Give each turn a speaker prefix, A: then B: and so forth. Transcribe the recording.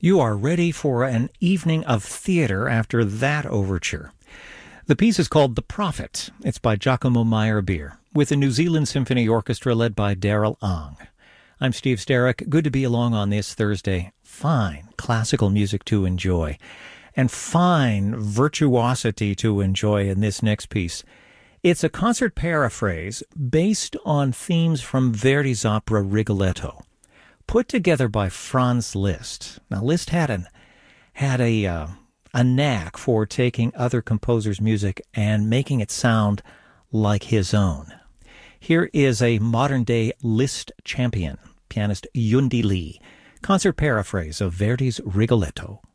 A: You are ready for an evening of theater after that overture. The piece is called The Prophet. It's by Giacomo Meyerbeer, with the New Zealand Symphony Orchestra led by Daryl Ang. I'm Steve Sterrick. Good to be along on this Thursday. Fine classical music to enjoy, and fine virtuosity to enjoy in this next piece. It's a concert paraphrase based on themes from Verdi's opera Rigoletto, put together by Franz Liszt. Now, Liszt had a knack for taking other composers' music and making it sound like his own. Here is a modern-day Liszt champion, pianist Yundi Lee, concert paraphrase of Verdi's Rigoletto.